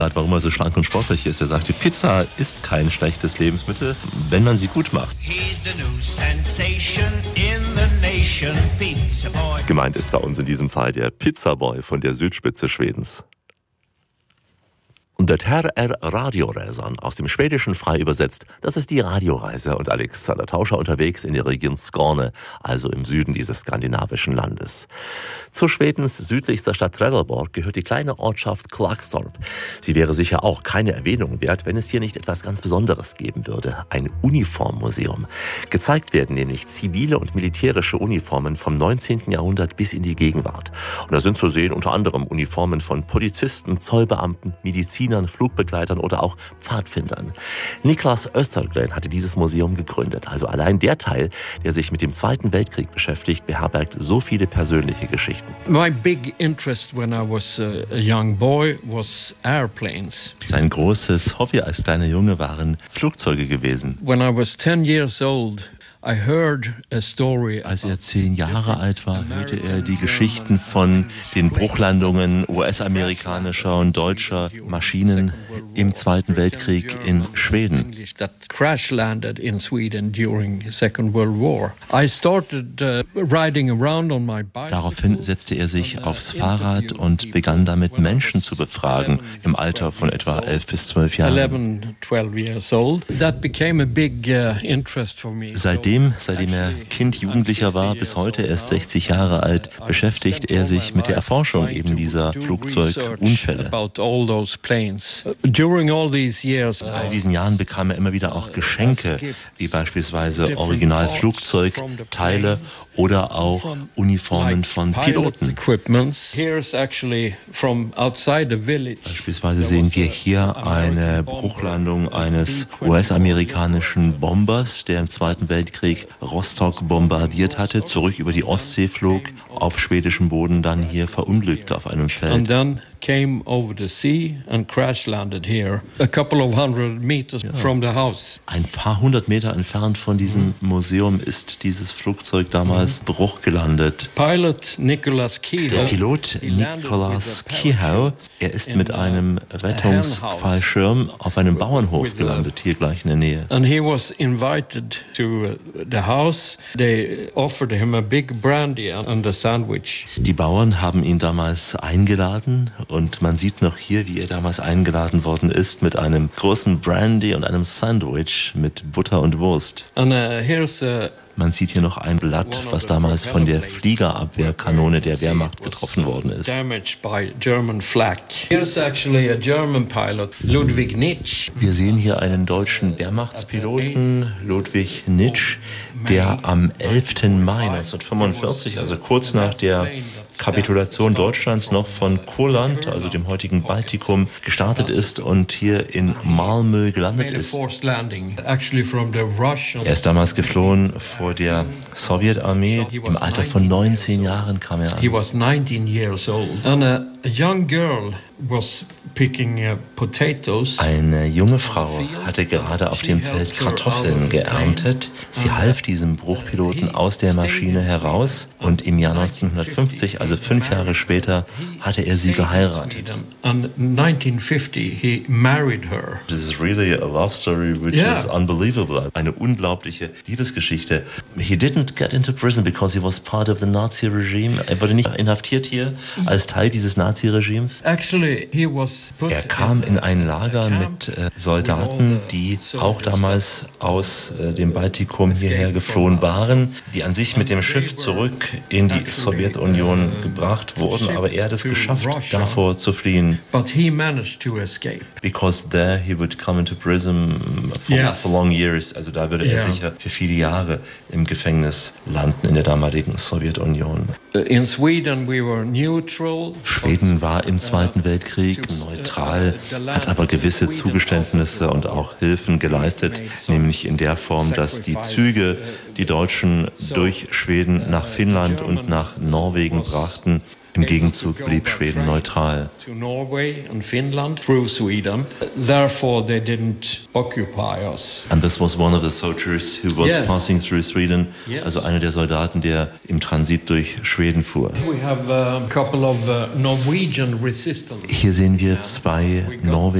Warum er so schlank und sportlich ist. Er sagt, die Pizza ist kein schlechtes Lebensmittel, wenn man sie gut macht. Gemeint ist bei uns in diesem Fall der Pizzaboy von der Südspitze Schwedens. Und der Herr Radioresan, aus dem Schwedischen frei übersetzt, das ist die Radioreise und Alexander Tauscher unterwegs in der Region Skåne, also im Süden dieses skandinavischen Landes. Zu Schwedens südlichster Stadt Trelleborg gehört die kleine Ortschaft Klagstorp. Sie wäre sicher auch keine Erwähnung wert, wenn es hier nicht etwas ganz Besonderes geben würde, ein Uniformmuseum. Gezeigt werden nämlich zivile und militärische Uniformen vom 19. Jahrhundert bis in die Gegenwart. Und da sind zu sehen unter anderem Uniformen von Polizisten, Zollbeamten, Medizinern, Flugbegleitern oder auch Pfadfindern. Niklas Östergren hatte dieses Museum gegründet. Also allein der Teil, der sich mit dem Zweiten Weltkrieg beschäftigt, beherbergt so viele persönliche Geschichten. My big interest when I was a young boy was airplanes. Sein großes Hobby als kleiner Junge waren Flugzeuge gewesen. When I was 10 years old, I heard a story. Als er 10 Jahre alt war, hörte er die Geschichten von den Bruchlandungen US-amerikanischer und deutscher Maschinen im Zweiten Weltkrieg in Schweden. Daraufhin setzte er sich aufs Fahrrad und begann damit Menschen zu befragen, im Alter von etwa 11 bis 12 Jahren. Seitdem er Kind, Jugendlicher war, bis heute erst 60 Jahre alt, beschäftigt er sich mit der Erforschung eben dieser Flugzeugunfälle. In all diesen Jahren bekam er immer wieder auch Geschenke, wie beispielsweise Original-Flugzeugteile oder auch Uniformen von Piloten. Beispielsweise sehen wir hier eine Bruchlandung eines US-amerikanischen Bombers, der im Zweiten Weltkrieg Rostock bombardiert hatte, zurück über die Ostsee flog, auf schwedischem Boden dann hier verunglückte auf einem Feld. Came over the sea and crash landed here, a couple of hundred meters from the house. Ein paar hundert Meter entfernt von diesem Museum ist dieses Flugzeug damals Bruch gelandet. Pilot Nicholas Kehoe. Der Pilot Nicholas Kehoe, er ist mit einem Rettungsfallschirm auf einem Bauernhof gelandet, hier gleich in der Nähe. And he was invited to the house. They offered him a big brandy and a sandwich. Die Bauern haben ihn damals eingeladen. Und man sieht noch hier, wie er damals eingeladen worden ist mit einem großen Brandy und einem Sandwich mit Butter und Wurst. Man sieht hier noch ein Blatt, was damals von der Fliegerabwehrkanone der Wehrmacht getroffen worden ist. Wir sehen hier einen deutschen Wehrmachtspiloten, Ludwig Nitsch, der am 11. Mai 1945, also kurz nach der Kapitulation Deutschlands noch von Kurland, also dem heutigen Baltikum, gestartet ist und hier in Malmö gelandet ist. Er ist damals geflohen vor der Sowjetarmee. Im Alter von 19 Jahren kam er an. He was 19 years old. And a young girl was picking potatoes. Eine junge Frau hatte gerade auf dem Feld Kartoffeln geerntet. Sie half diesem Bruchpiloten aus der Maschine heraus und im Jahr 1950, also 5 Jahre später, hatte er sie geheiratet. And 1950 he married her. This is really a love story which is unbelievable. Eine unglaubliche Liebesgeschichte. He didn't get into prison because he was part of the Nazi regime. Er wurde nicht inhaftiert hier als Teil dieses Nazi-Regimes. Er kam in ein Lager mit Soldaten, die auch damals aus dem Baltikum hierher geflohen waren, die an sich mit dem Schiff zurück in die Sowjetunion gebracht wurden, aber er hat es geschafft, davor zu fliehen. Because there he would come into prison for long years. Also da würde er sicher für viele Jahre im Gefängnis landen in der damaligen Sowjetunion. In Sweden we were neutral. Schweden war im Zweiten Weltkrieg neutral, hat aber gewisse Zugeständnisse und auch Hilfen geleistet, nämlich in der Form, dass die Züge die Deutschen durch Schweden nach Finnland und nach Norwegen brachten, Im Gegenzug blieb Schweden neutral. To Norway and Finland through Sweden. Therefore, they didn't occupy us. And this was one of the soldiers who was Yes. passing through Sweden, Yes. also einer der Soldaten, der im Transit durch Schweden fuhr. We have a couple of Norwegian resistance. Hier sehen wir zwei